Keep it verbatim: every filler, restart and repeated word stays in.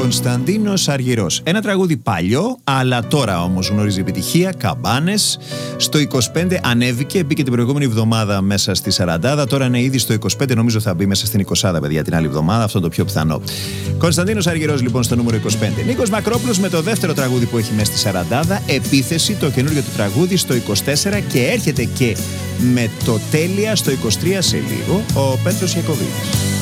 Κωνσταντίνος Αργυρός. Ένα τραγούδι παλιό, αλλά τώρα όμως γνωρίζει επιτυχία. Καμπάνες. Στο είκοσι πέντε ανέβηκε, μπήκε την προηγούμενη εβδομάδα μέσα στη σαραντάδα. Τώρα είναι ήδη στο είκοσι πέντε, νομίζω θα μπει μέσα στην εικοσάδα, παιδιά, την άλλη εβδομάδα. Αυτό το πιο πιθανό. Κωνσταντίνος Αργυρός, λοιπόν, στο νούμερο είκοσι πέντε. Νίκος Μακρόπουλος με το δεύτερο τραγούδι που έχει μέσα στη σαραντάδα. Επίθεση, το καινούργιο του τραγούδι, στο είκοσι τέσσερα και έρχεται και με το τέλεια στο είκοσι τρία σε λίγο ο Πέτρος Ιακωβίδης.